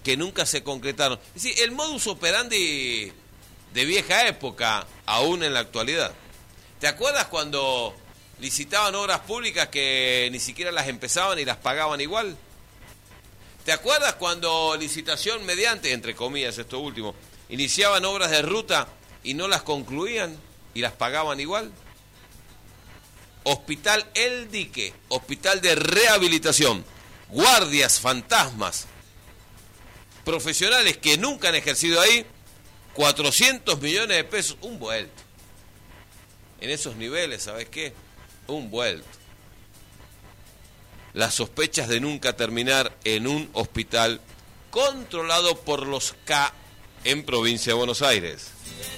que nunca se concretaron. Es decir, el modus operandi de vieja época, aún en la actualidad. ¿Te acuerdas cuando licitaban obras públicas que ni siquiera las empezaban y las pagaban igual? ¿Te acuerdas cuando licitación mediante, entre comillas esto último, iniciaban obras de ruta y no las concluían y las pagaban igual? Hospital El Dique, hospital de rehabilitación, guardias fantasmas, profesionales que nunca han ejercido ahí, 400 millones de pesos, un vuelto. En esos niveles, ¿sabes qué? Un vuelto. Las sospechas de nunca terminar en un hospital controlado por los K en provincia de Buenos Aires.